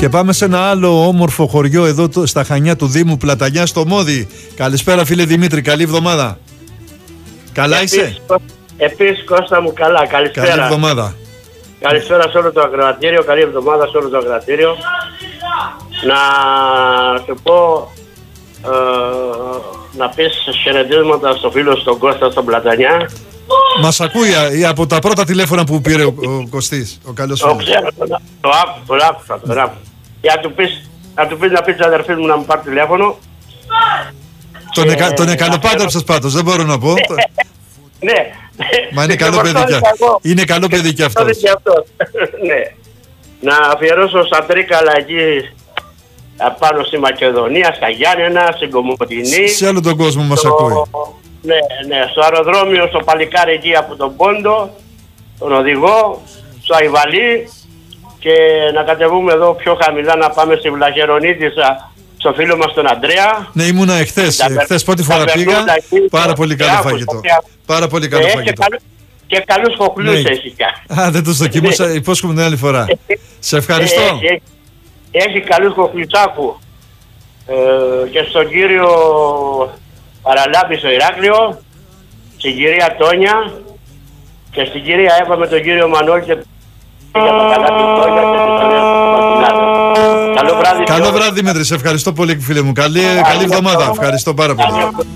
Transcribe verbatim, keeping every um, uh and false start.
Και πάμε σε ένα άλλο όμορφο χωριό εδώ το, στα Χανιά του Δήμου Πλατανιά, στο Μόδι. Καλησπέρα φίλε Δημήτρη, καλή εβδομάδα. Καλά επίσης, είσαι? Επίσης Κώστα μου, καλά, καλησπέρα. Καλή εβδομάδα. Καλησπέρα σε όλο το ακροατήριο, καλή εβδομάδα σε όλο το ακροατήριο. Να σου πω, ε, να πεις χαιρετίσματα στο φίλο στον Κώστα στον Πλατανιά. Μας ακούει από τα πρώτα τηλέφωνα που πήρε ο, ο Κωστής, ο καλός Το φίλος. ξέρω, το άκουσα, το άκουσα, το άκουσα. Για να του πεις, να του πεις να πεις αδερφή μου να μου πάρει τηλέφωνο. Τον, Και- εκα, τον εκαλοπάντρεψες πάντως, δεν μπορώ να πω. Ναι. Μα είναι Και καλό παιδί φορτώνει κι αυτό. εγώ. Είναι καλό παιδί κι Αυτό αυτός. και αυτός. Ναι. Να αφιερώσω στα Τρίκαλα εκεί πάνω στη Μακεδονία, στα Γιάννενα, στην Κομωτινή. Σε όλο τον κόσμο μας στο- ακούει. Ναι, ναι, στο αεροδρόμιο, στο παλικάρι εκεί από τον Πόντο, τον οδηγό, στο Αϊβαλί, και να κατεβούμε εδώ πιο χαμηλά να πάμε στη Βλαχερονίτισσα, στο φίλο μας τον Αντρέα. Ναι, ήμουνα εχθές. Τα περ- Εχθές πρώτη τα φορά πήγα. περνούντα εκεί, Πάρα το- πολύ και καλό άκουσα, φαγητό. και άκουσα. Πάρα πολύ καλό Ε, και, φαγητό. καλού, και καλούς χοχλούς Ναι. έχει κι. Α, δεν τους δοκίμασα. Υπόσχομαι την άλλη φορά. Σε ευχαριστώ. Ε, Έχει, έχει, έχει καλούς κοχλουτσάκου. Ε, και στον κύριο Παραλάμπη στο Ηράκλειο, στην κυρία Τόνια και στην κυρία Εύα με τον κύριο Μανώλη και για τα καλά του Τόνια και την Καλό βράδυ. Καλό βράδυ Δημήτρη, σε ευχαριστώ πολύ φίλε μου. Καλή, καλή εβδομάδα. Ευχαριστώ πάρα πολύ.